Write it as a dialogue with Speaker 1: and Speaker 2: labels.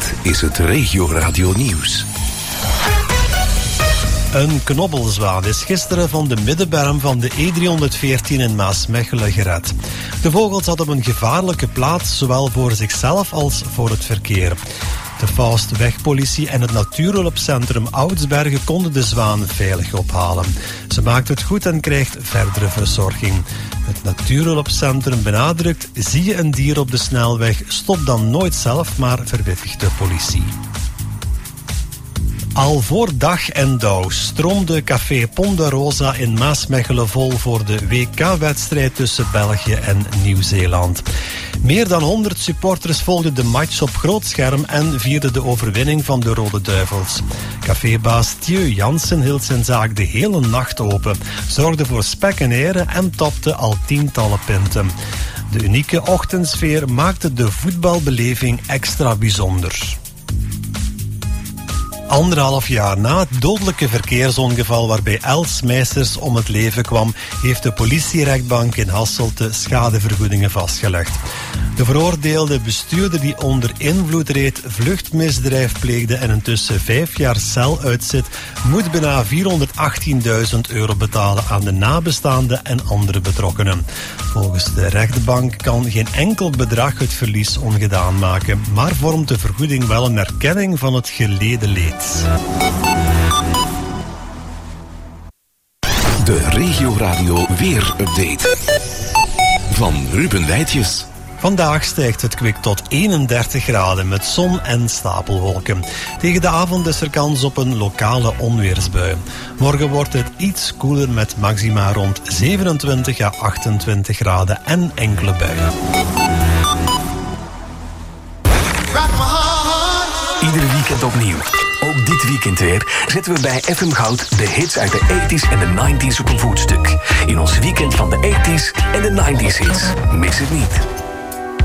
Speaker 1: Dit is het Regio Radio Nieuws.
Speaker 2: Een knobbelzwaan is gisteren van de middenberm van de E314 in Maasmechelen gered. De vogel zat op een gevaarlijke plaats, zowel voor zichzelf als voor het verkeer. De Faustwegpolitie en het Natuurhulpcentrum Oudsbergen konden de zwaan veilig ophalen. Ze maakt het goed en krijgt verdere verzorging. Het Natuurhulpcentrum benadrukt: zie je een dier op de snelweg, stop dan nooit zelf, maar verwittigt de politie. Al voor dag en dauw stroomde Café Ponderosa in Maasmechelen vol voor de WK-wedstrijd tussen België en Nieuw-Zeeland. Meer dan 100 supporters volgden de match op groot scherm en vierden de overwinning van de Rode Duivels. Cafébaas Thieu Jansen hield zijn zaak de hele nacht open, zorgde voor spek en eieren en tapte al tientallen pinten. De unieke ochtendsfeer maakte de voetbalbeleving extra bijzonder. 1,5 jaar na het dodelijke verkeersongeval waarbij Els Meisters om het leven kwam, heeft de politierechtbank in Hasselte schadevergoedingen vastgelegd. De veroordeelde bestuurder die onder invloed reed, vluchtmisdrijf pleegde en intussen 5 jaar cel uitzit, moet bijna €418.000 betalen aan de nabestaanden en andere betrokkenen. Volgens de rechtbank kan geen enkel bedrag het verlies ongedaan maken, maar vormt de vergoeding wel een erkenning van het geleden leed.
Speaker 1: De Regio Radio Weer-update van Ruben Wijtjes.
Speaker 2: Vandaag stijgt het kwik tot 31 graden met zon en stapelwolken. Tegen de avond is er kans op een lokale onweersbui. Morgen wordt het iets koeler met maxima rond 27 à 28 graden en enkele buien.
Speaker 1: Ieder weekend opnieuw. Ook dit weekend weer zetten we bij FM Goud de hits uit de 80s en de 90s op een voetstuk. In ons weekend van de 80s en de 90s hits. Mis het niet.